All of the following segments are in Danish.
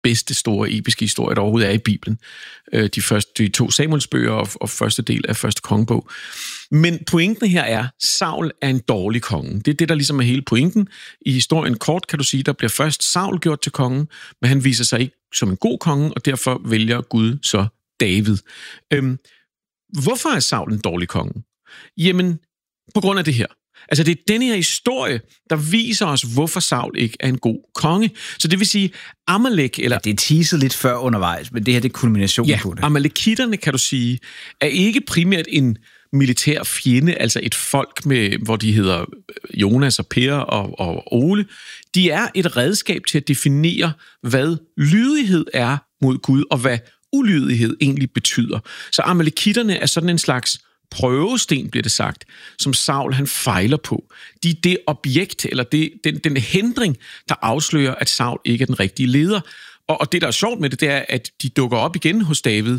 bedste store episke historier, der overhovedet er i Bibelen. De 2 Samuelsbøger og første del af første kongebog. Men pointen her er, Saul er en dårlig konge. Det er det, der ligesom er hele pointen. I historien kort kan du sige, der bliver først Saul gjort til konge, men han viser sig ikke som en god konge, og derfor vælger Gud så David. Hvorfor er Saul en dårlig konge? Jamen, på grund af det her. Altså, det er denne her historie, der viser os, hvorfor Saul ikke er en god konge. Så det vil sige, Amalek, eller... Det er teaset lidt før undervejs, men det her det er kulminationen på det. Amalekitterne, kan du sige, er ikke primært en militær fjende, altså et folk, hvor de hedder Jonas og Per og Ole. De er et redskab til at definere, hvad lydighed er mod Gud, og hvad ulydighed egentlig betyder. Så Amalekitterne er sådan en slags prøvesten, bliver det sagt, som Saul han fejler på. De er det objekt, eller den hindring, der afslører, at Saul ikke er den rigtige leder. Og det, der er sjovt med det, det er, at de dukker op igen hos David,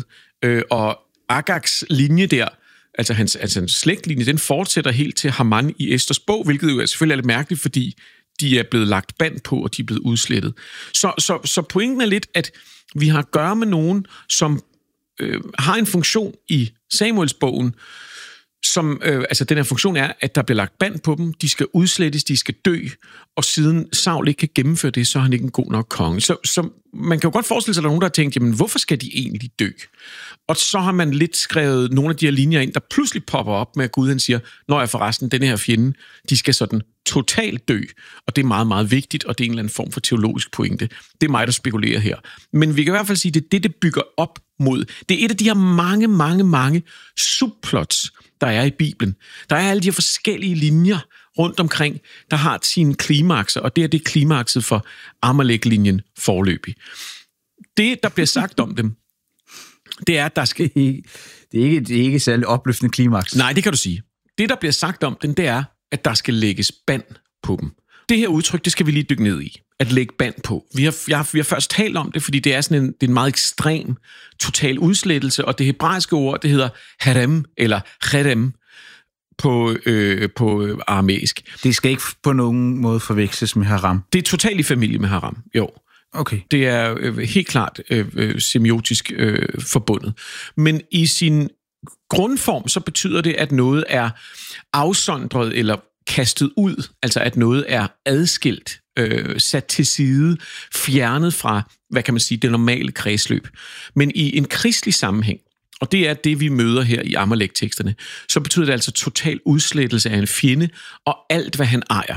og Agaks linje der, altså hans slægtlinje, den fortsætter helt til Haman i Esters bog, hvilket jo selvfølgelig er lidt mærkeligt, fordi de er blevet lagt band på, og de er blevet udslettet. Så pointen er lidt, at vi har at gøre med nogen, som har en funktion i Samuelsbogen, som, altså den her funktion er, at der bliver lagt band på dem, de skal udslettes, de skal dø, og siden Saul ikke kan gennemføre det, så er han ikke en god nok konge. Så man kan jo godt forestille sig, at der er nogen, der har tænkt, jamen hvorfor skal de egentlig dø? Og så har man lidt skrevet nogle af de her linjer ind, der pludselig popper op med, at Gud han siger, når jeg forresten, denne her fjende, de skal sådan totalt dø, og det er meget, meget vigtigt, og det er en eller anden form for teologisk pointe. Det er mig, der spekulerer her. Men vi kan i hvert fald sige, at det bygger op mod. Det er et af de her mange subplots, der er i Bibelen. Der er alle de her forskellige linjer rundt omkring, der har sine klimakser, og det er det klimakset for Amalek-linjen forløbig. Det, der bliver sagt om dem, det er, at der skal... Det er ikke særlig opløftende klimaks. Nej, det kan du sige. Det, der bliver sagt om dem, det er, at der skal lægges band på dem. Det her udtryk, det skal vi lige dykke ned i. At lægge band på. Vi har først talt om det, fordi det er sådan det er en meget ekstrem, total udslettelse, og det hebraiske ord, det hedder harem, eller cherem, på aramæisk. Det skal ikke på nogen måde forveksles med haram. Det er totalt i familie med haram, jo. Okay. Det er helt klart semiotisk forbundet. Men i sin grundform, så betyder det, at noget er afsondret eller kastet ud, altså at noget er adskilt, sat til side, fjernet fra, hvad kan man sige, det normale kredsløb. Men i en kristelig sammenhæng, og det er det, vi møder her i Amalek-teksterne, så betyder det altså total udslettelse af en fjende og alt, hvad han ejer.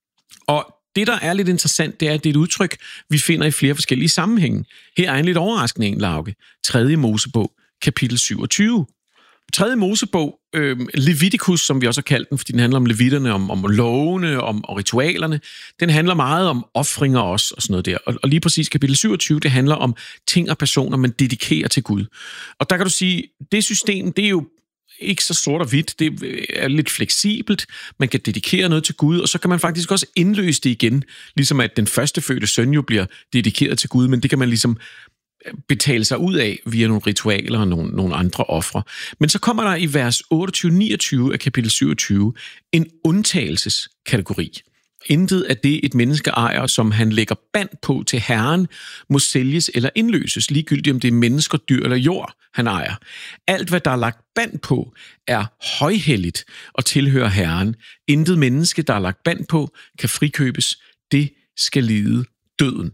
Og det, der er lidt interessant, det er, at det er et udtryk, vi finder i flere forskellige sammenhænge. Her er en lidt overraskende en, Lauke. 3. Mosebog, kapitel 27. 3. Mosebog, Leviticus, som vi også har kaldt den, fordi den handler om levitterne, om lovene, om ritualerne. Den handler meget om ofringer også, og sådan noget der. Og lige præcis kapitel 27, det handler om ting og personer, man dedikerer til Gud. Og der kan du sige, det system, det er jo ikke så sort og hvidt, det er lidt fleksibelt, man kan dedikere noget til Gud, og så kan man faktisk også indløse det igen, ligesom at den førstefødte søn jo bliver dedikeret til Gud, men det kan man ligesom betale sig ud af via nogle ritualer og nogle andre ofre. Men så kommer der i vers 28-29 af kapitel 27 en undtagelseskategori. Intet af det, et menneske ejer, som han lægger band på til Herren, må sælges eller indløses, ligegyldigt om det er mennesker, dyr eller jord, han ejer. Alt, hvad der er lagt band på, er højhelligt og tilhører Herren. Intet menneske, der er lagt band på, kan frikøbes. Det skal lide døden.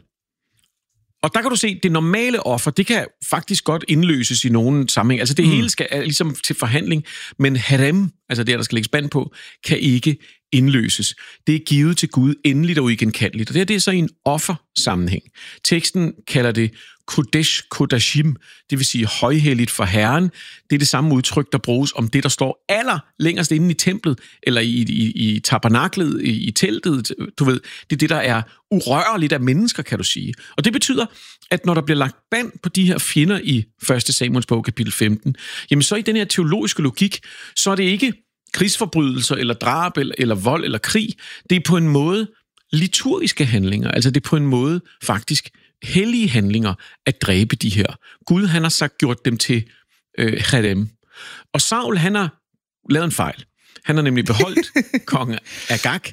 Og der kan du se, det normale offer, det kan faktisk godt indløses i nogen sammenhæng. Altså det hele skal ligesom til forhandling, men harem, altså det, der skal lægges band på, kan ikke indløses. Det er givet til Gud endeligt og uigenkaldeligt. Og det er så i en offersammenhæng. Teksten kalder det Kodesh Kodashim, det vil sige højhelligt for Herren. Det er det samme udtryk, der bruges om det, der står aller længst inde i templet, eller i tabernaklet, i teltet, du ved. Det er det, der er urørligt af mennesker, kan du sige. Og det betyder, at når der bliver lagt band på de her fjender i 1. Samuels bog, kapitel 15, jamen så i den her teologiske logik, så er det ikke krigsforbrydelser, eller drab, eller vold, eller krig. Det er på en måde liturgiske handlinger, altså det er på en måde faktisk hellige handlinger at dræbe de her. Gud, han har sagt, gjort dem til harem. Og Saul, han har lavet en fejl. Han har nemlig beholdt konge Agag,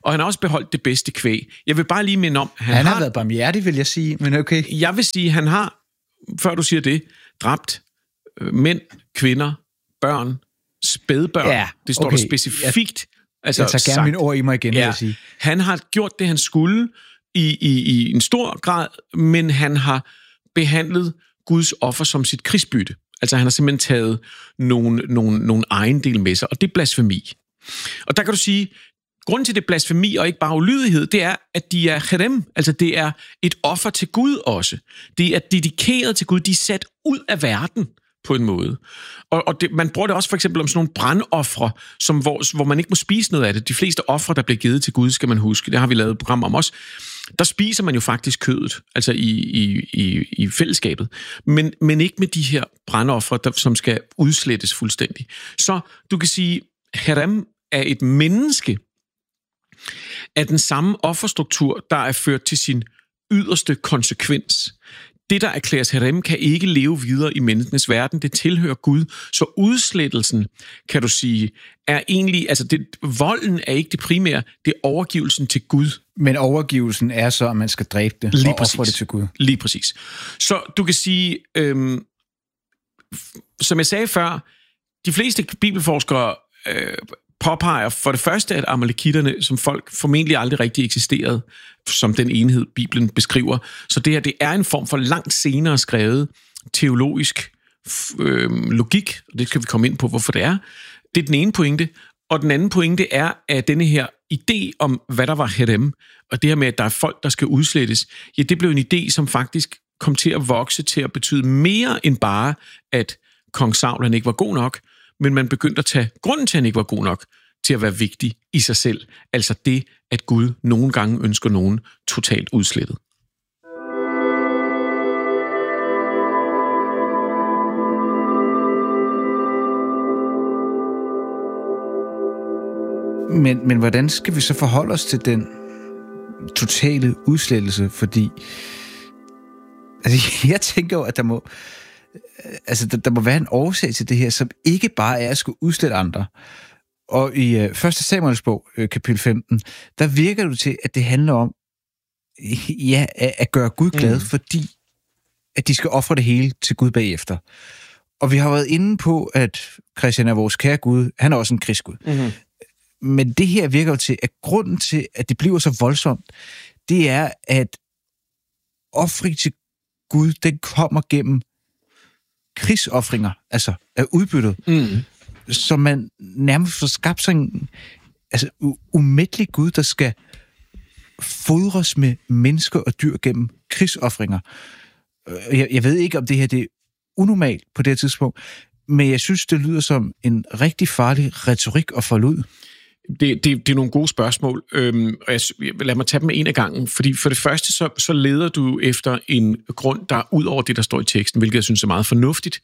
og han har også beholdt det bedste kvæg. Jeg vil bare lige minde om... Han har været barmhjertig, vil jeg sige, men okay. Jeg vil sige, han har, før du siger det, dræbt mænd, kvinder, børn, spædbørn. Ja, det står der specifikt. Jeg tager gerne mine ord i mig igen, vil jeg sige. Han har gjort det, han skulle i en stor grad, men han har behandlet Guds offer som sit krigsbytte. Altså han har simpelthen taget nogle ejendel med sig, og det er blasfemi. Og der kan du sige, grunden til det blasfemi og ikke bare ulydighed, det er, at de er cherem, altså det er et offer til Gud også. Det er dedikeret til Gud, de er sat ud af verden på en måde. Og man bruger det også for eksempel om sådan nogle brandoffre, hvor man ikke må spise noget af det. De fleste ofre, der bliver givet til Gud, skal man huske, det har vi lavet et program om også, der spiser man jo faktisk kødet, altså i fællesskabet, men ikke med de her brandoffre, som skal udslettes fuldstændig. Så du kan sige, Herem er et menneske af den samme offerstruktur, der er ført til sin yderste konsekvens. Det, der erklæres Herem, kan ikke leve videre i menneskenes verden. Det tilhører Gud. Så udslettelsen, kan du sige, er egentlig... Altså, volden er ikke det primære. Det er overgivelsen til Gud. Men overgivelsen er så, at man skal dræbe det lige og ofre det til Gud. Lige præcis. Så du kan sige... som jeg sagde før, de fleste bibelforskere påpeger for det første, at amalekitterne som folk formentlig aldrig rigtig eksisterede, som den enhed, Bibelen beskriver. Så det her, det er en form for langt senere skrevet teologisk logik, og det skal vi komme ind på, hvorfor det er. Det er den ene pointe. Og den anden pointe er, at denne her idé om, hvad der var Herem, og det her med, at der er folk, der skal udslettes, ja, det blev en idé, som faktisk kom til at vokse til at betyde mere end bare, at kong Saul han ikke var god nok, men man begyndte at tage grunden til, at han ikke var god nok, til at være vigtig i sig selv. Altså det, at Gud nogle gange ønsker nogen totalt udslettet. Men hvordan skal vi så forholde os til den totale udslettelse? Fordi jeg tænker jo, at der må være en årsag til det her, som ikke bare er at skulle udslette andre. Og i 1. Samuels bog, kapitel 15, der virker det til, at det handler om at gøre Gud glad, fordi at de skal ofre det hele til Gud bagefter. Og vi har været inde på, at Christian er vores kære Gud, han er også en krigsgud. Mm-hmm. Men det her virker jo til, at grunden til, at det bliver så voldsomt, det er, at offring til Gud, den kommer gennem krigsoffringer, altså af udbyttet, så man nærmest får skabt sådan en umættelig Gud, der skal fodres med mennesker og dyr gennem krigsoffringer. Jeg ved ikke, om det her det er unormalt på det her tidspunkt, men jeg synes, det lyder som en rigtig farlig retorik at folde ud. Det er nogle gode spørgsmål, og lad mig tage dem en af gangen, fordi for det første, så leder du efter en grund, der er ud over det, der står i teksten, hvilket jeg synes er meget fornuftigt,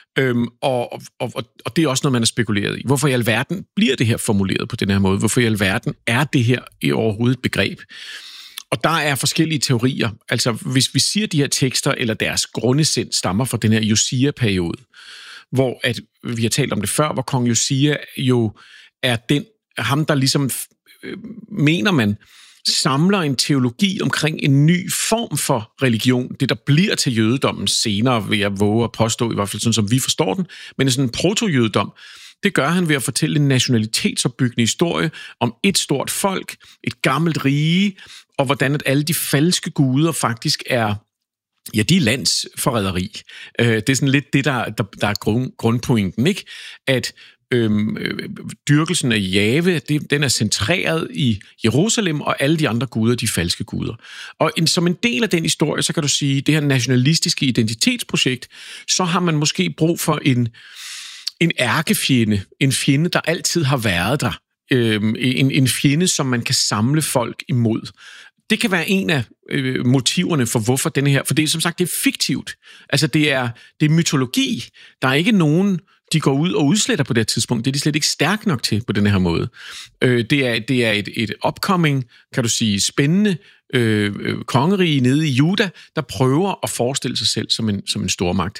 og det er også noget, man har spekuleret i. Hvorfor i alverden bliver det her formuleret på den her måde? Hvorfor i alverden er det her i overhovedet et begreb? Og der er forskellige teorier. Altså, hvis vi siger, at de her tekster, eller deres grundessens stammer fra den her Josia-periode, hvor at vi har talt om det før, hvor kong Josia jo er ham, der ligesom, mener man, samler en teologi omkring en ny form for religion, det der bliver til jødedommen senere, vil jeg våge at påstå, i hvert fald sådan, som vi forstår den, men sådan en proto-jødedom, det gør han ved at fortælle en nationalitetsopbyggende historie om et stort folk, et gammelt rige, og hvordan at alle de falske guder faktisk er, ja, de er landsforræderi. Det er sådan lidt det, der er grundpointen, ikke? At dyrkelsen af Jave, den er centreret i Jerusalem, og alle de andre guder, de falske guder. Og som en del af den historie, så kan du sige, det her nationalistiske identitetsprojekt, så har man måske brug for en ærkefjende, en fjende, der altid har været der. En fjende, som man kan samle folk imod. Det kan være en af motiverne for, hvorfor denne her, for det er som sagt, det er fiktivt. Altså, det er mytologi. Der er ikke nogen, de går ud og udsletter på det tidspunkt. Det er de slet ikke stærke nok til på den her måde. Det er et upcoming, kan du sige, spændende kongerige nede i Juda, der prøver at forestille sig selv som en stormagt.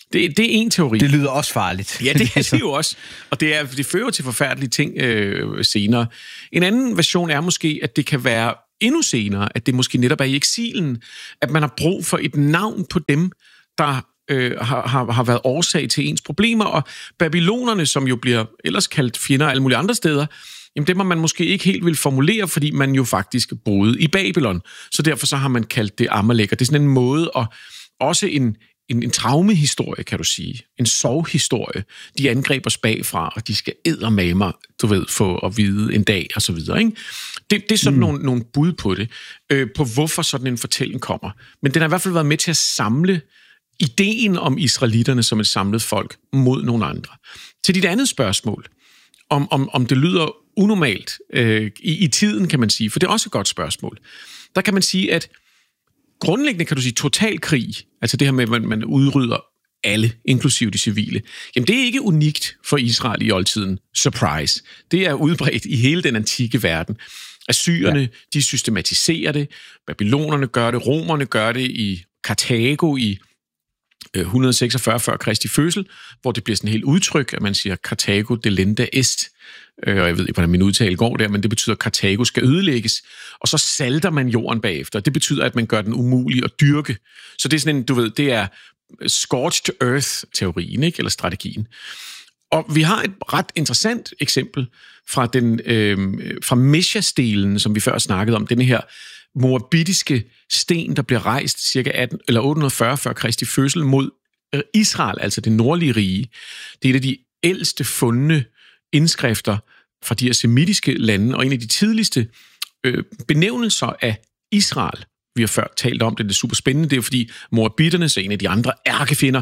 Det er en teori. Det lyder også farligt. Ja, det er det jo også. Og det fører til forfærdelige ting senere. En anden version er måske, at det kan være endnu senere, at det måske netop er i eksilen, at man har brug for et navn på dem, der har været årsag til ens problemer, og babylonerne, som jo bliver ellers kaldt fjender alle mulige andre steder, jamen det må man måske ikke helt vil formulere, fordi man jo faktisk boede i Babylon. Så derfor så har man kaldt det Amalek, og det er sådan en måde, og også en traumehistorie, kan du sige. En sorghistorie. De angreb os bagfra, og de skal eddermame, du ved, få at vide en dag, og så videre, ikke? Det er sådan nogle bud på det, på hvorfor sådan en fortælling kommer. Men den har i hvert fald været med til at samle ideen om israelitterne som et samlet folk mod nogle andre. Til dit andet spørgsmål, om det lyder unormalt i tiden, kan man sige, for det er også et godt spørgsmål. Der kan man sige, at grundlæggende kan du sige totalkrig, altså det her med, at man udrydder alle, inklusive de civile, jamen det er ikke unikt for Israel i oldtiden. Surprise. Det er udbredt i hele den antikke verden. Assyrerne, de systematiserer det, babylonerne gør det, romerne gør det i Karthago i 146 før Kristi fødsel, hvor det bliver sådan helt udtryk, at man siger Karthago delenda est, og jeg ved ikke, hvordan min udtale går der, men det betyder, at Karthago skal ødelægges, og så salter man jorden bagefter. Det betyder, at man gør den umulig at dyrke. Så det er sådan en, du ved, det er scorched earth-teorien, ikke? Eller strategien. Og vi har et ret interessant eksempel fra Mesha-stelen, som vi før snakkede om, den her moabitiske sten, der bliver rejst ca. 840 før Kristi fødsel mod Israel, altså det nordlige rige. Det er et af de ældste fundne indskrifter fra de her semitiske lande, og en af de tidligste benævnelser af Israel. Vi har før talt om det, det er super spændende, det er fordi moabitterne, så en af de andre ærkefjender,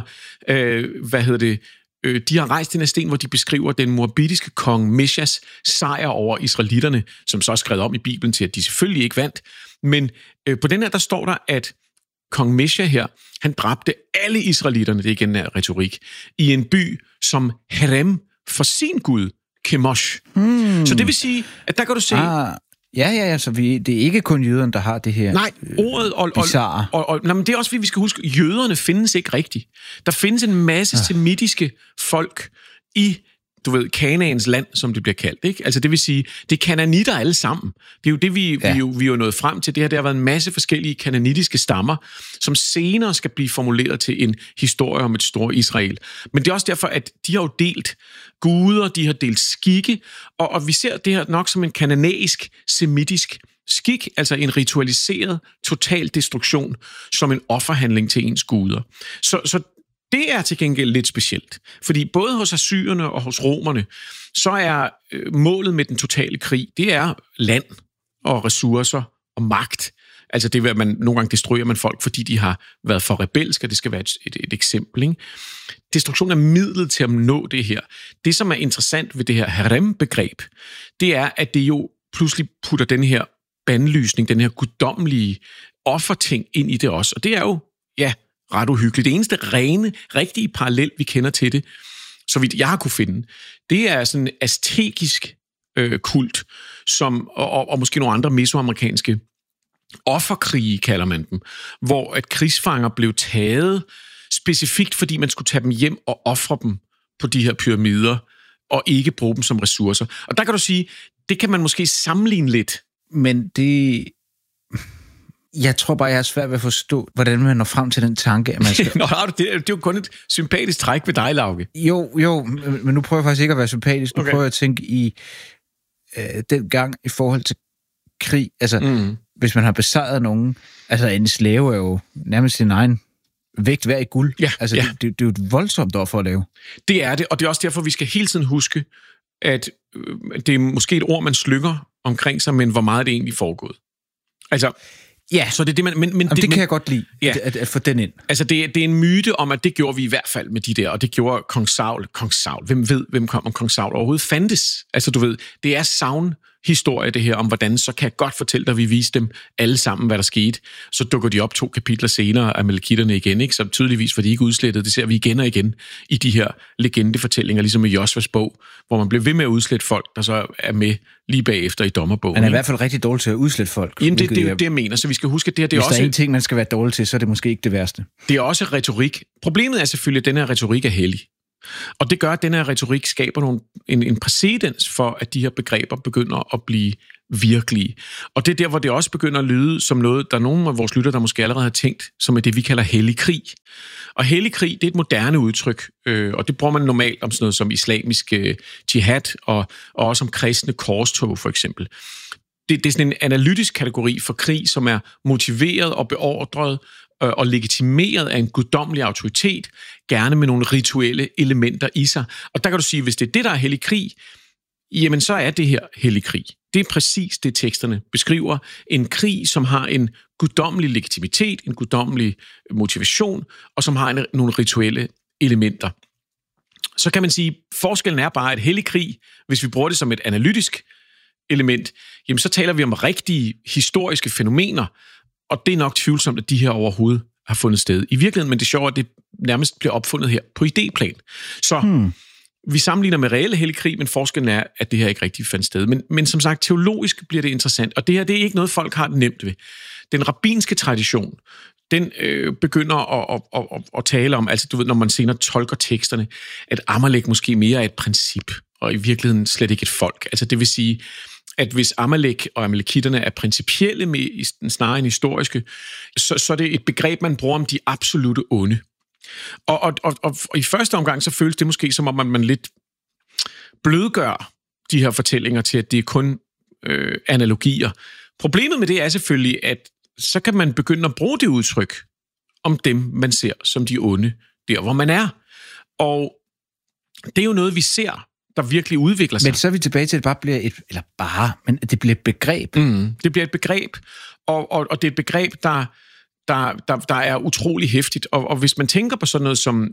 de har rejst den her sten, hvor de beskriver den moabitiske kong Meshas sejr over israelitterne, som så er skrevet om i Bibelen til, at de selvfølgelig ikke vandt. Men på den her, der står der, at kong Mesha her, han dræbte alle israelitterne, det er igen en retorik, i en by som Herem for sin gud, Chemosh. Så det vil sige, at der kan du se... Ja, så det er ikke kun jøderne, der har det her. Nej, ordet bizarre. Men det er også, fordi vi skal huske, at jøderne findes ikke rigtigt. Der findes en masse semitiske folk i, du ved, Kanaans land, som det bliver kaldt, ikke? Altså det vil sige, det er kananitter alle sammen. Det er jo det, vi er jo nået frem til. Det her, der har været en masse forskellige kananitiske stammer, som senere skal blive formuleret til en historie om et stort Israel. Men det er også derfor, at de har jo delt guder, de har delt skikke, og vi ser det her nok som en kananæisk, semitisk skik, altså en ritualiseret total destruktion, som en offerhandling til ens guder. Så det er til gengæld lidt specielt, fordi både hos assyrerne og hos romerne, så er målet med den totale krig, det er land og ressourcer og magt. Altså det er, at man nogle gange destruerer man folk, fordi de har været for rebelske, og det skal være et eksempel, ikke? Destruktion er midlet til at nå det her. Det, som er interessant ved det her harem-begreb, det er, at det jo pludselig putter den her bandlysning, den her guddommelige offerting ind i det også. Og det er jo, ret uhyggeligt. Det eneste rigtige parallel, vi kender til det, så vidt jeg har kunne finde, det er sådan en aztekisk kult, som, og måske nogle andre mesoamerikanske offerkrige, kalder man dem, hvor at krigsfanger blev taget specifikt, fordi man skulle tage dem hjem og ofre dem på de her pyramider, og ikke bruge dem som ressourcer. Og der kan du sige, det kan man måske sammenligne lidt. Men det... Jeg tror bare, jeg har svært ved at forstå, hvordan man når frem til den tanke, at man skal... det er jo kun et sympatisk træk ved dig, Lauke. Jo, men nu prøver jeg faktisk ikke at være sympatisk. Nu prøver jeg at tænke i den gang i forhold til krig. Altså, hvis man har besejret nogen... Altså, en slave er jo nærmest sin egen vægt værd i guld. Ja, altså, det er jo et voldsomt offer at lave. Det er det, og det er også derfor, vi skal hele tiden huske, at det er måske et ord, man slynger omkring sig, men hvor meget det egentlig foregået. Altså... Ja, så det er det, men det kan jeg godt lide, at få den ind. Altså, det er en myte om, at det gjorde vi i hvert fald med de der, og det gjorde kong Saul. Hvem ved, hvem kom om kong Saul overhovedet fandtes? Altså, du ved, det er historie, det her, om hvordan, så kan jeg godt fortælle dig, at vi viste dem alle sammen, hvad der skete. Så dukker de op 2 kapitler senere af Amalekitterne igen, ikke? Så tydeligvis var de ikke udslettet. Det ser vi igen og igen i de her legendefortællinger, ligesom i Josvas bog, hvor man bliver ved med at udslette folk, der så er med lige bagefter i dommerbogen. Han er i hvert fald rigtig dårlig til at udslætte folk. Jamen, det er jo det, jeg mener. Så vi skal huske, at det her, det er også... Hvis der er en ting, man skal være dårlig til, så er det måske ikke det værste. Det er også retorik. Problemet er selvfølgelig, at den her retorik er hellig. Og det gør, at den her retorik skaber en præcedens for, at de her begreber begynder at blive virkelige. Og det er der, hvor det også begynder at lyde som noget, der er nogle af vores lytter, der måske allerede har tænkt, som er det, vi kalder hellig krig. Og hellig krig, det er et moderne udtryk, og det bruger man normalt om sådan noget som islamisk jihad, og også om kristne korstog, for eksempel. Det er sådan en analytisk kategori for krig, som er motiveret og beordret og legitimeret af en guddommelig autoritet, gerne med nogle rituelle elementer i sig. Og der kan du sige, hvis det er det, der er hellig krig, jamen så er det her hellig krig. Det er præcis det, teksterne beskriver. En krig, som har en guddommelig legitimitet, en guddommelig motivation, og som har nogle rituelle elementer. Så kan man sige, forskellen er bare, at hellig krig, hvis vi bruger det som et analytisk element, jamen så taler vi om rigtige historiske fænomener, og det er nok tvivlsomt, at de her overhovedet har fundet sted i virkeligheden, men det er sjovt, at det nærmest bliver opfundet her på idéplan. Så vi sammenligner med reelle hellig krig, men forskellen er, at det her ikke rigtig fandt sted. Men som sagt, teologisk bliver det interessant, og det her, det er ikke noget, folk har det nemt ved. Den rabbinske tradition, den begynder at tale om, altså du ved, når man senere tolker teksterne, at Amalek måske mere er et princip, og i virkeligheden slet ikke et folk. Altså det vil sige, at hvis Amalek og amalekitterne er principielle snarere end historiske, så er det et begreb, man bruger om de absolute onde. Og i første omgang, så føles det måske som om, man lidt blødgør de her fortællinger til, at det er kun analogier. Problemet med det er selvfølgelig, at så kan man begynde at bruge det udtryk om dem, man ser som de onde, der hvor man er. Og det er jo noget, vi ser, der virkelig udvikler sig. Men så er vi tilbage til, at det bare bliver men det bliver et begreb. Det bliver et begreb, og det er et begreb, der er utrolig hæftigt. Og hvis man tænker på sådan noget som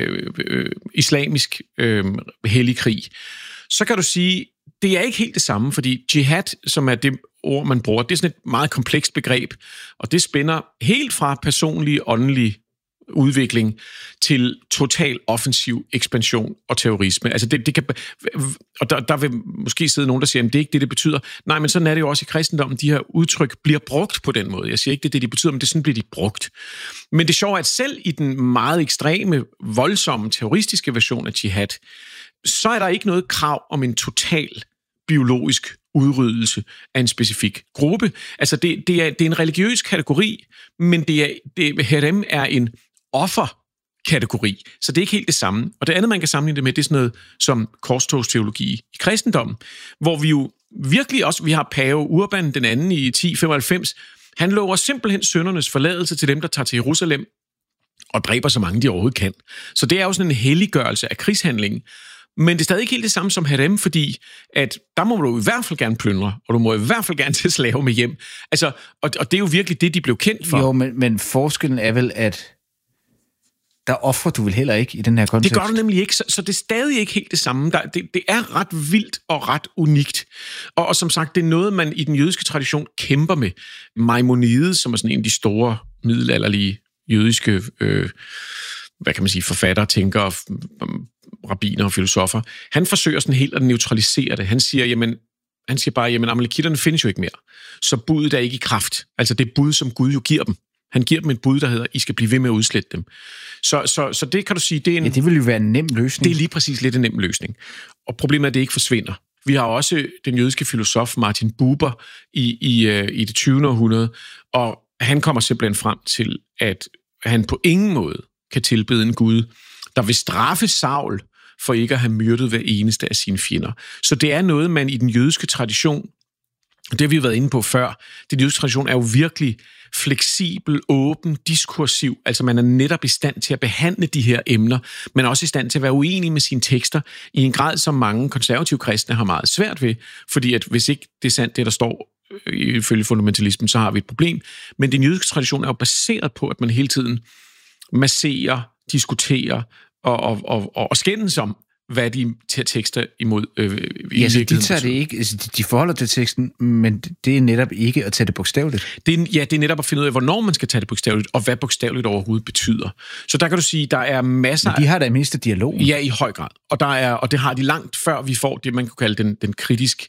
islamisk hellig krig, så kan du sige, det er ikke helt det samme, fordi jihad, som er det ord, man bruger, det er sådan et meget komplekst begreb, og det spænder helt fra personlig, åndelig udvikling til total offensiv ekspansion og terrorisme. Altså det kan, og der vil måske sidde nogen, der siger, at det er ikke det betyder. Nej, men sådan er det jo også i kristendommen. De her udtryk bliver brugt på den måde. Jeg siger ikke, det er det, de betyder, men det sådan bliver de brugt. Men det sjove er, at selv i den meget ekstreme, voldsomme, terroristiske version af jihad, så er der ikke noget krav om en total biologisk udryddelse af en specifik gruppe. Altså det er en religiøs kategori, men herem er en offerkategori, så det er ikke helt det samme. Og det andet, man kan sammenligne det med, det er sådan noget som korstogsteologi i kristendommen, hvor vi jo virkelig også, vi har pave Urban den anden i 1095, han lover simpelthen syndernes forladelse til dem, der tager til Jerusalem og dræber så mange, de overhovedet kan. Så det er jo sådan en helliggørelse af krigshandlingen. Men det er stadig ikke helt det samme som herem, fordi at der må du i hvert fald gerne plyndre, og du må i hvert fald gerne til slave med hjem. Altså, og det er jo virkelig det, de blev kendt for. Jo, men forskellen er vel, at der offrer du vel heller ikke i den her kontekst. Det gør du nemlig ikke, så det er stadig ikke helt det samme. Det er ret vildt og ret unikt. Og som sagt, det er noget, man i den jødiske tradition kæmper med. Maimonides, som er sådan en af de store middelalderlige jødiske hvad kan man sige, forfattere, tænkere, rabbiner og filosofer, han forsøger sådan helt at neutralisere det. Han siger bare, jamen amalekitterne findes jo ikke mere. Så budet er ikke i kraft. Altså det bud, som Gud jo giver dem. Han giver dem et bud, der hedder, I skal blive ved med at udslette dem. Så det kan du sige, det er en... Ja, det vil jo være en nem løsning. Det er lige præcis lidt en nem løsning. Og problemet er, at det ikke forsvinder. Vi har også den jødiske filosof Martin Buber i det 20. århundrede, og han kommer simpelthen frem til, at han på ingen måde kan tilbede en Gud, der vil straffe Saul for ikke at have myrdet hver eneste af sine fjender. Så det er noget, man i den jødiske tradition, og det har vi været inde på før, den jødiske tradition er jo virkelig fleksibel, åben, diskursiv, altså man er netop i stand til at behandle de her emner, men også i stand til at være uenig med sine tekster i en grad, som mange konservative kristne har meget svært ved, fordi at hvis ikke det er sandt, det der står ifølge fundamentalismen, så har vi et problem. Men den jødiske tradition er jo baseret på, at man hele tiden masserer, diskuterer og skændes om, hvad de tager tekster imod. Så de tager det ikke, altså, de forholder til teksten, men det er netop ikke at tage det bogstaveligt. Det er netop at finde ud af, hvornår man skal tage det bogstaveligt, og hvad bogstaveligt overhovedet betyder. Så der kan du sige, der er masser... Men de har da mindste dialog. Ja, i høj grad. Og det har de langt før vi får det, man kunne kalde den kritiske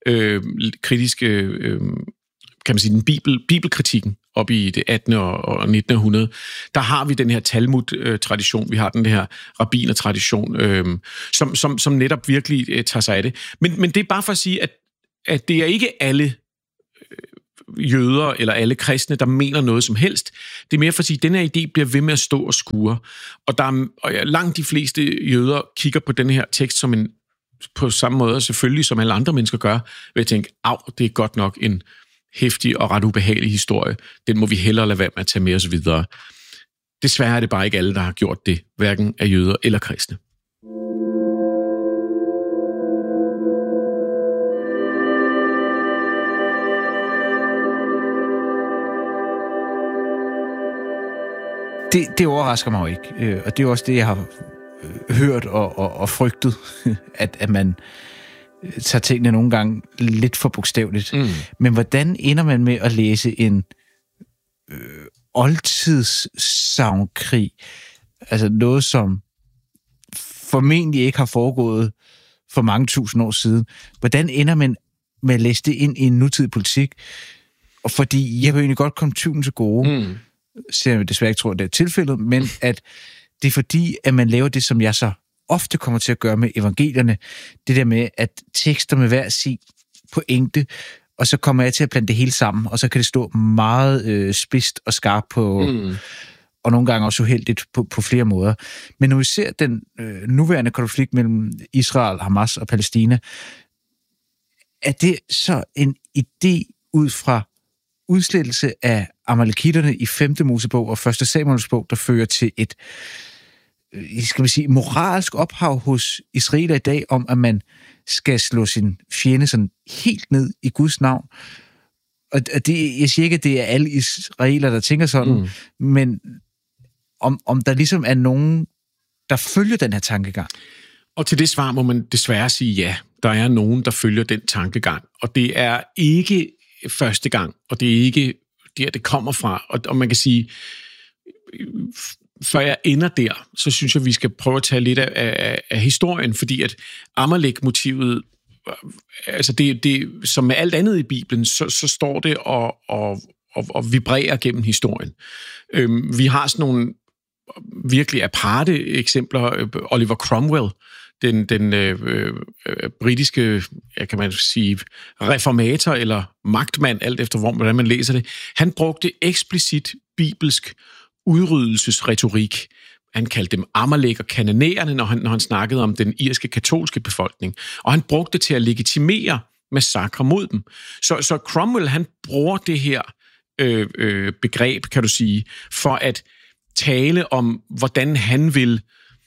kan man sige, den bibelkritikken op i det 18. og 19. århundrede, der har vi den her Talmud-tradition, vi har den her rabbiner-tradition, som netop virkelig tager sig af det. Men det er bare for at sige, at det er ikke alle jøder eller alle kristne, der mener noget som helst. Det er mere for at sige, at den her idé bliver ved med at stå og skure. Og langt de fleste jøder kigger på den her tekst som på samme måde selvfølgelig, som alle andre mennesker gør, ved at tænke, det er godt nok en heftig og ret ubehagelig historie. Den må vi hellere lade være med at tage med os videre. Desværre er det bare ikke alle, der har gjort det, hverken af jøder eller kristne. Det overrasker mig jo ikke, og det er også det, jeg har hørt og frygtet, at man tager tingene nogle gange lidt for bogstaveligt. Men hvordan ender man med at læse en oldtidssagnkrig, altså noget, som formentlig ikke har foregået for mange tusind år siden? Hvordan ender man med at læse det ind i en nutidig politik? Og fordi jeg vil egentlig godt komme tvivlen til gode, selvom jeg desværre ikke tror, at det er tilfældet, men at det er fordi, at man laver det, som jeg så ofte kommer til at gøre med evangelierne, det der med, at tekster med hver sin pointe, og så kommer jeg til at blande det hele sammen, og så kan det stå meget spidst og skarpt på, og nogle gange også uheldigt på flere måder. Men når vi ser den nuværende konflikt mellem Israel, Hamas og Palæstina, er det så en idé ud fra udslettelse af amalekitterne i 5. Mosebog og 1. Samuels bog, der fører til et moralsk ophav hos israeler i dag, om at man skal slå sin fjende sådan helt ned i Guds navn. Og det, jeg siger ikke, at det er alle israeler, der tænker sådan, men om der ligesom er nogen, der følger den her tankegang. Og til det svar må man desværre sige ja. Der er nogen, der følger den tankegang. Og det er ikke første gang, og det er ikke der, det kommer fra. Og man kan sige, før jeg ender der, så synes jeg, vi skal prøve at tage lidt af historien, fordi at Amalek-motivet, altså det, som med alt andet i Bibelen, så står det og vibrerer gennem historien. Vi har sådan nogle virkelig aparte eksempler. Oliver Cromwell, den britiske, kan man sige, reformator eller magtmand, alt efter hvordan man læser det, han brugte eksplicit bibelsk udryddelsesretorik. Han kaldte dem Amalek og kananæerne, når han snakkede om den irske katolske befolkning. Og han brugte det til at legitimere massakre mod dem. Så Cromwell, han bruger det her begreb, kan du sige, for at tale om, hvordan han vil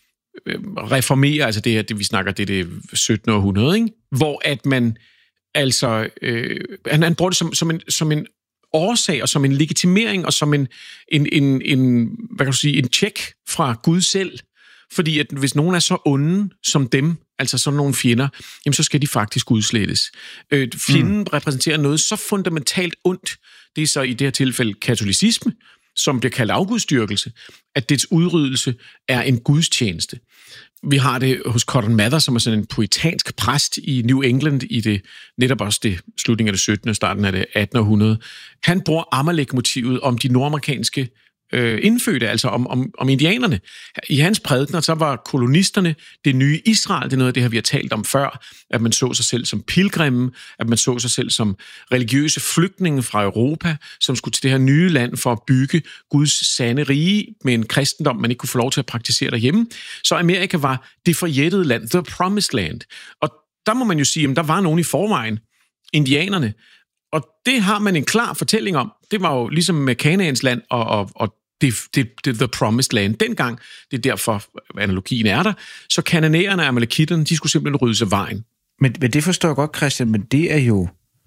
reformere, altså det her, det vi snakker, det er det 17. århundrede, ikke? Hvor at man altså, han bruger det som en årsag, og som en legitimering, og som en hvad kan du sige, en tjek fra Gud selv. Fordi at hvis nogen er så onde som dem, altså sådan nogle fjender, jamen så skal de faktisk udslettes. Fjenden repræsenterer noget så fundamentalt ondt, det er så i det her tilfælde katolicisme, som bliver kaldt afgudstyrkelse, at dets udryddelse er en gudstjeneste. Vi har det hos Cotton Mather, som er sådan en puritansk præst i New England i det netop også det slutningen af det 17. og starten af det 18. århundrede. Han bruger Amalek-motivet om de nordamerikanske indfødte, altså om indianerne. I hans prædikener, så var kolonisterne det nye Israel. Det er noget af det her, vi har talt om før, at man så sig selv som pilgrimme, at man så sig selv som religiøse flygtninge fra Europa, som skulle til det her nye land for at bygge Guds sande rige med en kristendom, man ikke kunne få lov til at praktisere derhjemme. Så Amerika var det forjættede land, the promised land. Og der må man jo sige, at der var nogen i forvejen, indianerne, og det har man en klar fortælling om. Det var jo ligesom med Kanaans land og det The Promised Land dengang. Det er derfor, analogien er der. Så kananæerne og amalekitterne, de skulle simpelthen rydde sig vejen. Men det forstår jeg godt, Christian, men det er jo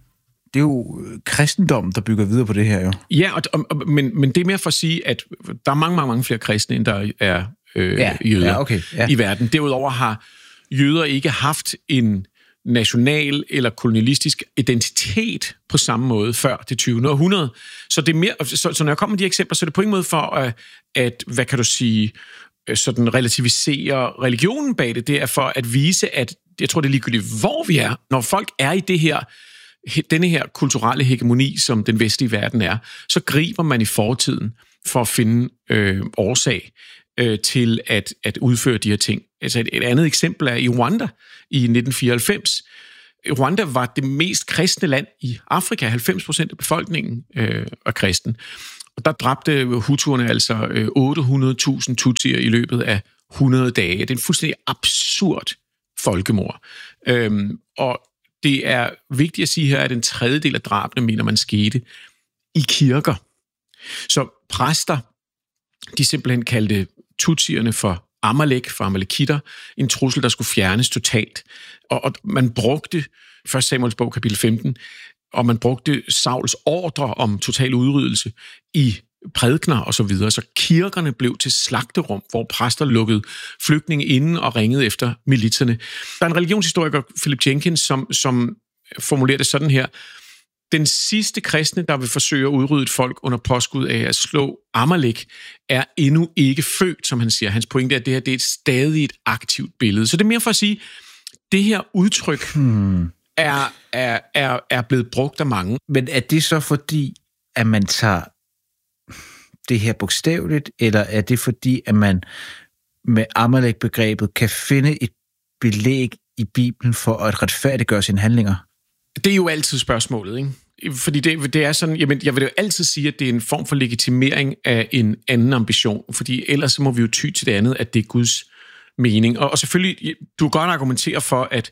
kristendommen, der bygger videre på det her, jo. Ja, men det er mere for at sige, at der er mange flere kristne, end der er jøder i verden. Derudover har jøder ikke haft en national eller kolonialistisk identitet på samme måde før det 20. århundrede. Så det er mere, så når jeg kommer med de eksempler, så er det på ingen måde for at hvad kan du sige, sådan relativisere religionen bag det. Det er for at vise, at jeg tror, det er ligegyldigt, hvor vi er. Når folk er i denne her kulturelle hegemoni, som den vestlige verden er, så griber man i fortiden for at finde årsag til at udføre de her ting. Altså et andet eksempel er i Rwanda i 1994. Rwanda var det mest kristne land i Afrika. 90% af befolkningen er kristen. Og der dræbte hutuerne altså 800.000 tutsier i løbet af 100 dage. Det er en fuldstændig absurd folkemord. Og det er vigtigt at sige her, at en tredjedel af drabene, mener man, skete i kirker. Så præster, de simpelthen kaldte tutsierne for Amalek, for amalekitter, en trussel, der skulle fjernes totalt. Og man brugte, 1. Samuels bog, kapitel 15, og man brugte Sauls ordre om total udryddelse i prædikener og så videre. Så kirkerne blev til slagterum, hvor præster lukkede flygtninge inde og ringede efter militserne. Der er en religionshistoriker, Philip Jenkins, som formulerer det sådan her: den sidste kristne, der vil forsøge at udrydde et folk under påskud af at slå Amalek, er endnu ikke født, som han siger. Hans pointe er, at det her det er stadig et aktivt billede. Så det er mere for at sige, det her udtryk er blevet brugt af mange. Men er det så fordi, at man tager det her bogstaveligt, eller er det fordi, at man med Amalek-begrebet kan finde et belæg i Bibelen for at retfærdiggøre sine handlinger? Det er jo altid spørgsmålet, ikke? Fordi det er sådan, jamen, jeg vil jo altid sige, at det er en form for legitimering af en anden ambition, fordi ellers må vi jo ty til det andet, at det er Guds mening. Og selvfølgelig, du kan godt argumentere for, at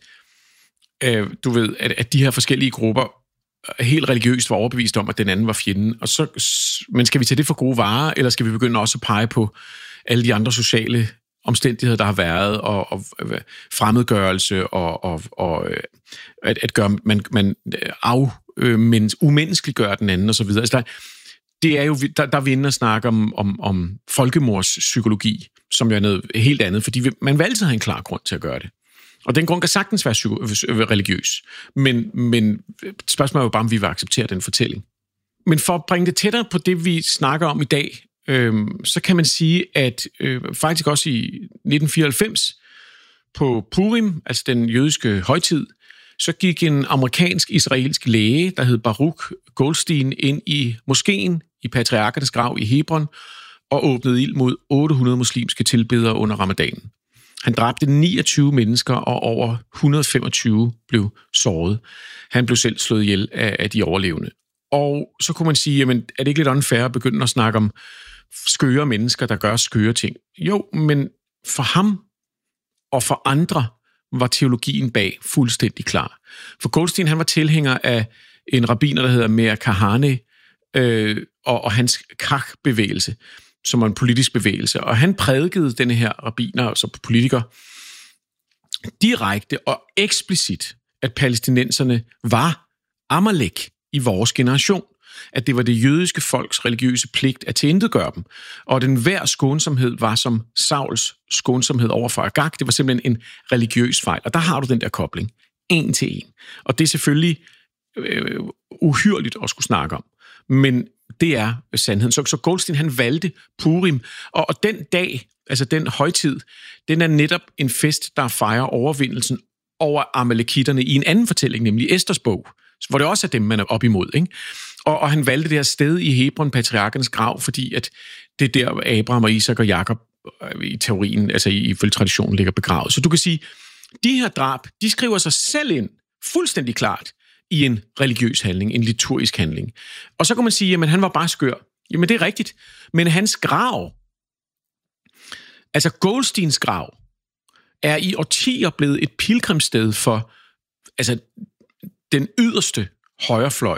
du ved, at de her forskellige grupper helt religiøst var overbevist om, at den anden var fjenden. Og så, men skal vi tage det for gode varer, eller skal vi begynde også at pege på alle de andre sociale omstændigheder, der har været, og fremmedgørelse, og at gøre, man umenneskeliggør den anden, og så videre. Altså det er jo, der vi inde og snakke om folkemordspsykologi, som jo er noget helt andet, fordi man vil altid have en klar grund til at gøre det. Og den grund kan sagtens være religiøs. Men spørgsmålet er jo bare, om vi vil acceptere den fortælling. Men for at bringe det tættere på det, vi snakker om i dag, så kan man sige, at faktisk også i 1994 på Purim, altså den jødiske højtid, så gik en amerikansk-israelsk læge, der hed Baruch Goldstein, ind i moskeen i Patriarkernes grav i Hebron og åbnede ild mod 800 muslimske tilbedere under ramadanen. Han dræbte 29 mennesker, og over 125 blev såret. Han blev selv slået ihjel af de overlevende. Og så kunne man sige, jamen, er det ikke lidt unfair at begynde at snakke om skøre mennesker, der gør skøre ting? Jo, men for ham og for andre var teologien bag fuldstændig klar. For Goldstein, han var tilhænger af en rabbiner, der hedder Meir Kahane, og hans Kach-bevægelse, som var en politisk bevægelse. Og han prædikede denne her rabbiner, altså politiker, direkte og eksplicit, at palæstinenserne var Amalek i vores generation. At det var det jødiske folks religiøse pligt at tilintetgøre dem. Og den hver skånsomhed var som Sauls skånsomhed over for Agag. Det var simpelthen en religiøs fejl. Og der har du den der kobling. En til en. Og det er selvfølgelig uhyrligt at skulle snakke om. Men det er sandheden. Så Goldstein, han valgte Purim. Og den dag, altså den højtid, den er netop en fest, der fejrer overvindelsen over amalekitterne i en anden fortælling, nemlig Esters bog, hvor det også er dem, man er op imod, ikke? Og han valgte det her sted i Hebron, Patriarkernes grav, fordi at det er der Abraham og Isak og Jakob i teorien, altså ifølge traditionen, ligger begravet. Så du kan sige, de her drab, de skriver sig selv ind fuldstændig klart i en religiøs handling, en liturgisk handling. Og så kan man sige, jamen han var bare skør. Jamen det er rigtigt. Men hans grav, altså Goldsteins grav, er i årtier blevet et pilgrimssted for altså den yderste højrefløj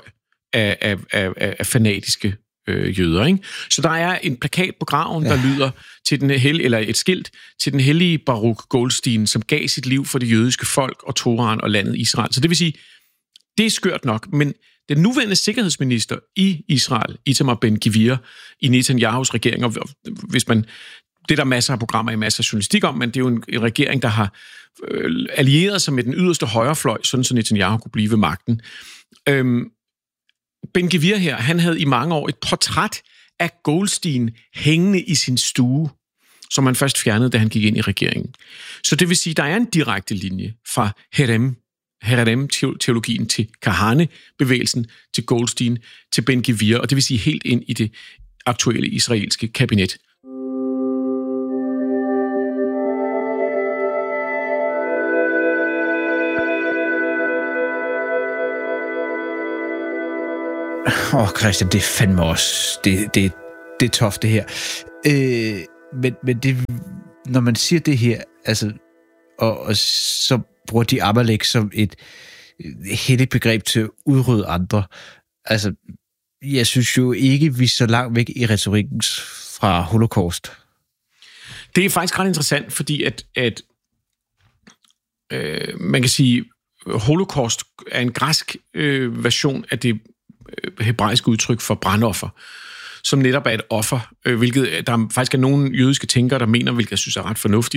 af fanatiske jøder, ikke? Så der er en plakat på graven, der lyder til den eller et skilt til den hellige Baruch Goldstein, som gav sit liv for det jødiske folk og Toraen og landet Israel. Så det vil sige, det er skørt nok, men den nuværende sikkerhedsminister i Israel, Itamar Ben-Gvir, i Netanyahus regering, og hvis man det er der masser af programmer i, masser af journalistik om, men det er jo en regering, der har allieret sig med den yderste højrefløj, sådan så Netanyahu kunne blive ved magten. Ben-Gvir her, han havde i mange år et portræt af Goldstein hængende i sin stue, som han først fjernede, da han gik ind i regeringen. Så det vil sige, at der er en direkte linje fra Harem-teologien til Kahane-bevægelsen, til Goldstein, til Ben-Gvir, og det vil sige helt ind i det aktuelle israelske kabinet. Christian, det er fandme også... Det er toft, det her. Men det, når man siger det her, altså, og så bruger de Amalek som et helligt begreb til at udrydde andre. Altså, jeg synes jo ikke, vi er så langt væk i retorikken fra Holocaust. Det er faktisk ret interessant, fordi at man kan sige, Holocaust er en græsk version af det hebraiske udtryk for brandoffer, som netop er et offer, hvilket der faktisk er nogle jødiske tænkere, der mener, hvilket jeg synes er ret fornuftigt,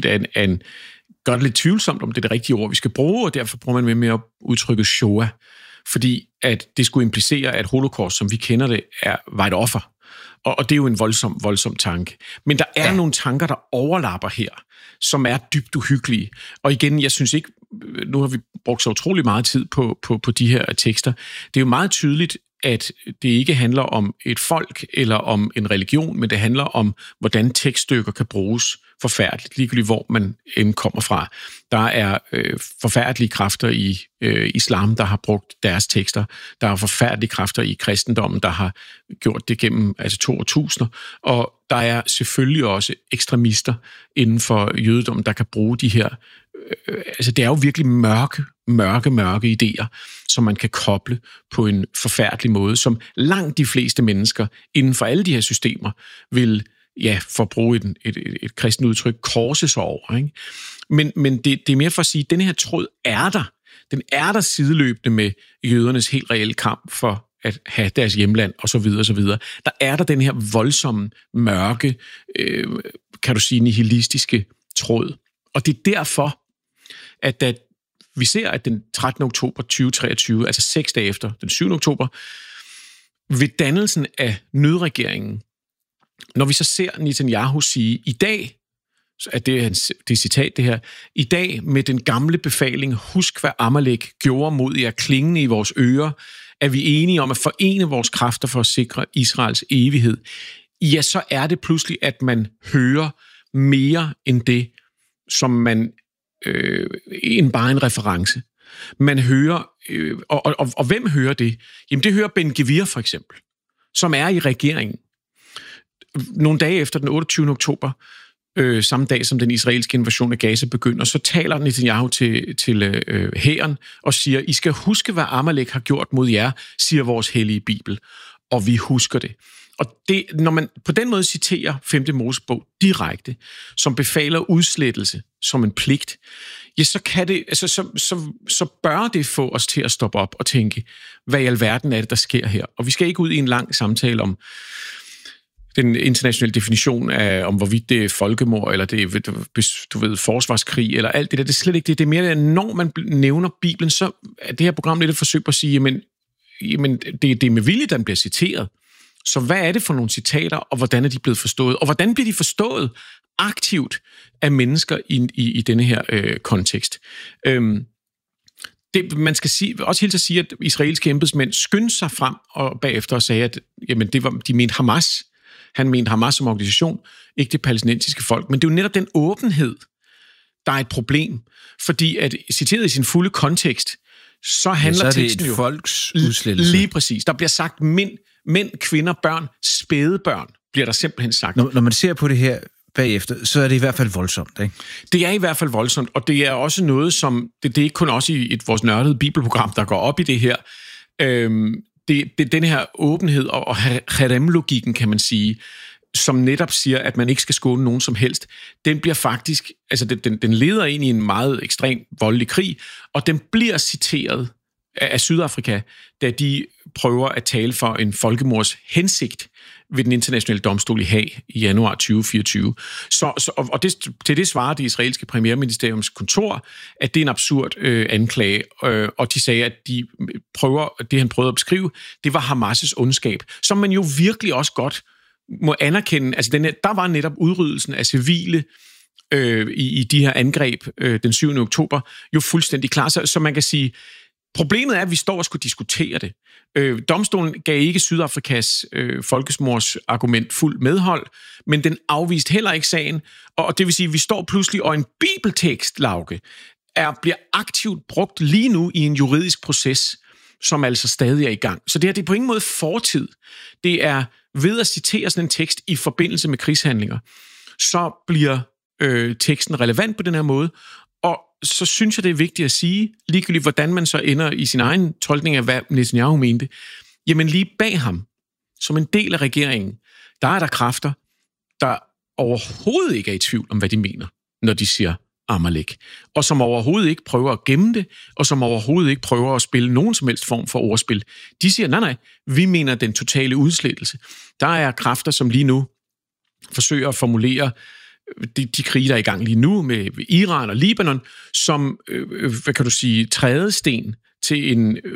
gør det lidt tvivlsomt, om det er det rigtige ord, vi skal bruge, og derfor bruger man med at udtrykke Shoah, fordi at det skulle implicere, at Holocaust, som vi kender det, var et offer. Og det er jo en voldsom tanke. Men der er nogle tanker, der overlapper her, som er dybt uhyggelige. Og igen, jeg synes ikke, nu har vi brugt så utrolig meget tid på de her tekster. Det er jo meget tydeligt, at det ikke handler om et folk eller om en religion, men det handler om, hvordan tekststykker kan bruges forfærdeligt, ligegyldigt hvor man end kommer fra. Der er forfærdelige kræfter i islam, der har brugt deres tekster. Der er forfærdelige kræfter i kristendommen, der har gjort det gennem 2 årtusinder. Og der er selvfølgelig også ekstremister inden for jødedommen, der kan bruge de her... det er jo virkelig mørke idéer, som man kan koble på en forfærdelig måde, som langt de fleste mennesker inden for alle de her systemer vil, for at bruge et kristent udtryk, korses over. Ikke? Men det er mere for at sige, at denne her tråd er der. Den er der sideløbende med jødernes helt reelle kamp for at have deres hjemland, osv. Der er der den her voldsomme, mørke, kan du sige, nihilistiske tråd. Og det er derfor, at da vi ser, at den 13. oktober 2023, altså 6 dage efter den 7. oktober, ved dannelsen af nødregeringen, når vi så ser Netanyahu sige, i dag, at det er citat det her, i dag med den gamle befaling, husk hvad Amalek gjorde mod jer klingende i vores ører, er vi enige om at forene vores kræfter for at sikre Israels evighed. Ja, så er det pludselig, at man hører mere end det, som man end bare en reference. Man hører, og hvem hører det? Jamen det hører Ben-Gvir for eksempel, som er i regeringen. Nogle dage efter den 28. oktober, samme dag som den israelske invasion af Gaza begynder, så taler Netanyahu til hæren og siger, I skal huske, hvad Amalek har gjort mod jer, siger vores hellige bibel. Og vi husker det. Og det, når man på den måde citerer 5. Mosebog direkte, som befaler udslettelse som en pligt, ja, så kan det, så bør det få os til at stoppe op og tænke, hvad i alverden er det, der sker her? Og vi skal ikke ud i en lang samtale om den internationale definition af, om hvorvidt det er folkemord, eller det er, forsvarskrig, eller alt det der. Det er slet ikke det. Det er mere, at når man nævner Bibelen, så er det her program lidt et forsøg på at sige, jamen det er med vilje, den bliver citeret. Så hvad er det for nogle citater, og hvordan er de blevet forstået? Og hvordan bliver de forstået aktivt af mennesker i denne her kontekst? Man skal også helt at sige, at israelske embedsmænd skyndte sig frem og bagefter og sagde, at jamen, de mente Hamas. Han mente Hamas som organisation, ikke det palæstinensiske folk. Men det er jo netop den åbenhed, der er et problem. Fordi at citeret i sin fulde kontekst, så handler teksten jo... Så er det et folks udslettelse. Lige præcis. Der bliver sagt mænd, kvinder, børn, spædebørn, bliver der simpelthen sagt. Når man ser på det her bagefter, så er det i hvert fald voldsomt, ikke? Det er i hvert fald voldsomt, og det er også noget, som... Det er ikke kun også i vores nørdede bibelprogram, der går op i det her. Det den her åbenhed og harem-logikken, kan man sige, som netop siger, at man ikke skal skåne nogen som helst, den bliver faktisk... Altså, den leder ind i en meget ekstrem voldelig krig, og den bliver citeret af Sydafrika, da de prøver at tale for en folkemords hensigt ved den internationale domstol i Haag i januar 2024. Til det svarer det israelske premierministeriums kontor, at det er en absurd anklage, og de sagde, at det han prøvede at beskrive, det var Hamas' ondskab, som man jo virkelig også godt må anerkende. Altså der var netop udryddelsen af civile i de her angreb den 7. oktober jo fuldstændig klar. Så man kan sige, problemet er, at vi står og skulle diskutere det. Domstolen gav ikke Sydafrikas folkesmordsargument fuld medhold, men den afviste heller ikke sagen. Og det vil sige, at vi står pludselig, og en bibeltekst, Lauke, bliver aktivt brugt lige nu i en juridisk proces, som altså stadig er i gang. Så det her, det er på ingen måde fortid. Det er ved at citere sådan en tekst i forbindelse med krigshandlinger, så bliver teksten relevant på den her måde, og så synes jeg, det er vigtigt at sige, ligegyldigt hvordan man så ender i sin egen tolkning af, hvad Netanyahu mente, jamen lige bag ham, som en del af regeringen, der er der kræfter, der overhovedet ikke er i tvivl om, hvad de mener, når de siger Amalek, og som overhovedet ikke prøver at gemme det, og som overhovedet ikke prøver at spille nogen som helst form for ordspil. De siger, nej, vi mener den totale udslettelse. Der er kræfter, som lige nu forsøger at formulere de krige, der er i gang lige nu med Iran og Libanon, som, hvad kan du sige, trædesten til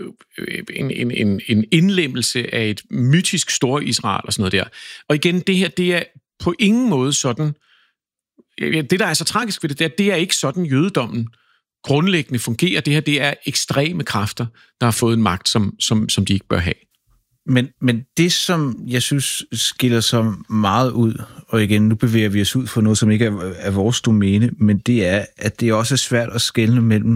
en indlemmelse af et mytisk store Israel og sådan noget der. Og igen, det her, det er på ingen måde sådan, det der er så tragisk ved det er ikke sådan jødedommen grundlæggende fungerer. Det her, det er ekstreme kræfter, der har fået en magt, som de ikke bør have. Men det, som jeg synes skiller så meget ud, og igen, nu bevæger vi os ud for noget, som ikke er vores domæne, men det er, at det også er svært at skelne mellem,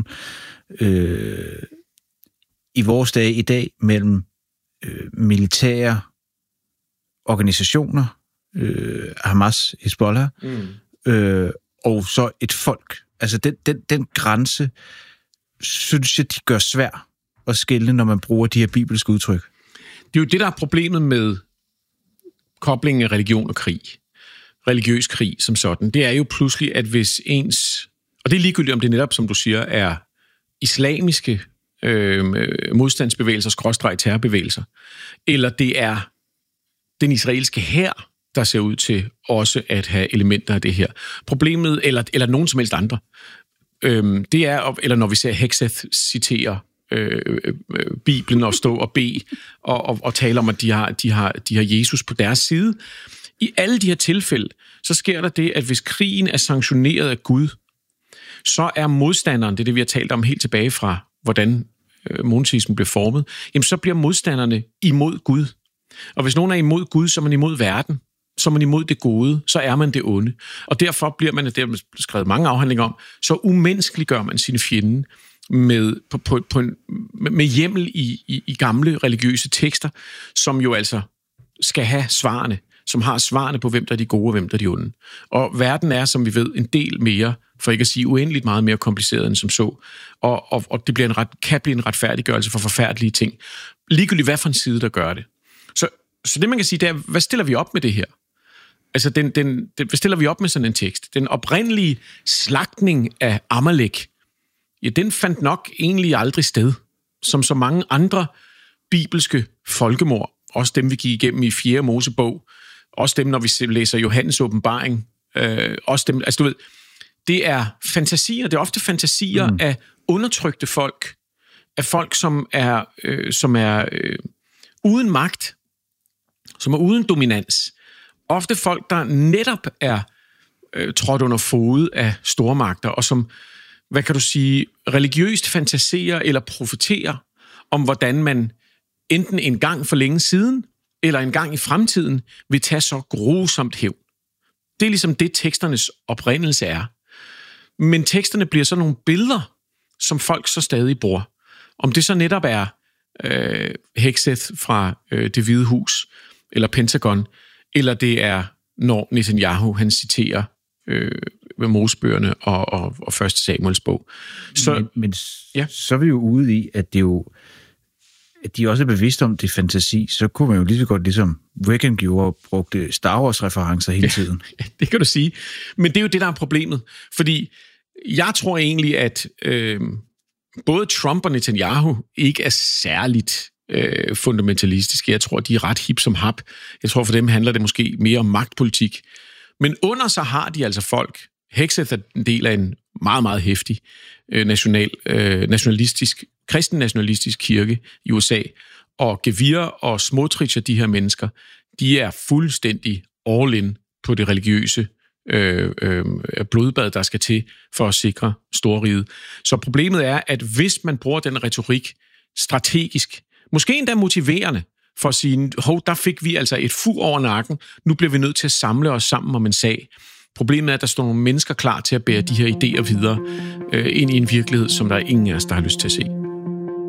i vores dage i dag, mellem militære organisationer, Hamas, Hezbollah, og så et folk. Altså den grænse, synes jeg, de gør svær at skelne, når man bruger de her bibelske udtryk. Det er jo det, der er problemet med koblingen af religion og krig. Religiøs krig som sådan. Det er jo pludselig, at hvis ens... Og det er ligegyldigt, om det netop, som du siger, er islamiske modstandsbevægelser, skråstreg terrorbevægelser, eller det er den israelske hær, der ser ud til også at have elementer af det her. Problemet, eller nogen som helst andre, det er, eller når vi ser Hegseth citere Bibelen og stå og bede og tale om, at de har Jesus på deres side. I alle de her tilfælde, så sker der det, at hvis krigen er sanktioneret af Gud, så er modstanderen, det er det, vi har talt om helt tilbage fra, hvordan monoteismen blev formet, jamen så bliver modstanderne imod Gud. Og hvis nogen er imod Gud, så er man imod verden, så er man imod det gode, så er man det onde. Og derfor bliver man, det har man skrevet mange afhandlinger om, så umenneskeliggør man sine fjende med hjemmel i gamle religiøse tekster, som jo altså skal have svarene, som har svarene på, hvem der er de gode og hvem der er de onde. Og verden er, som vi ved, en del mere, for ikke at sige uendeligt meget mere kompliceret end som så. Og det kan blive en retfærdiggørelse for forfærdelige ting. Ligegyldigt hvad for en side, der gør det. Så det, man kan sige, det er, hvad stiller vi op med det her? Altså, hvad stiller vi op med sådan en tekst? Den oprindelige slagtning af Amalek, ja, den fandt nok egentlig aldrig sted, som så mange andre bibelske folkemord, også dem, vi gik igennem i 4. Mosebog, også dem, når vi læser Johannes åbenbaring, også dem, altså du ved, det er fantasier, det er ofte fantasier af undertrykte folk, af folk, som er uden magt, som er uden dominans. Ofte folk, der netop er trådt under fod af stormagter, og som, hvad kan du sige, religiøst fantaserer eller profeterer om, hvordan man enten en gang for længe siden, eller en gang i fremtiden, vil tage så grusomt hævn. Det er ligesom det, teksternes oprindelse er. Men teksterne bliver så nogle billeder, som folk så stadig bruger. Om det så netop er Hegseth fra Det Hvide Hus, eller Pentagon, eller det er, når Netanyahu, han citerer Mosebøgerne og 1. Samuels bog. Men så er vi jo ude i, at det jo, at de også er bevidste om det fantasi, så kunne man jo lige så godt, ligesom Reagan gjorde, og brugte Star Wars-referencer hele tiden. Ja, det kan du sige. Men det er jo det, der er problemet. Fordi jeg tror egentlig, at både Trump og Netanyahu ikke er særligt fundamentalistiske. Jeg tror, de er ret hip som hap. Jeg tror, for dem handler det måske mere om magtpolitik. Men under sig har de altså folk. Hegseth er en del af en meget, meget heftig kristen nationalistisk kirke i USA. Og Gevir og Smotrich og de her mennesker, de er fuldstændig all in på det religiøse blodbad, der skal til for at sikre storriget. Så problemet er, at hvis man bruger den retorik strategisk, måske endda motiverende, for at sige, der fik vi altså et fug over nakken, nu bliver vi nødt til at samle os sammen om en sag. Problemet er, at der står nogle mennesker klar til at bære de her idéer videre ind i en virkelighed, som der er ingen af os, der har lyst til at se.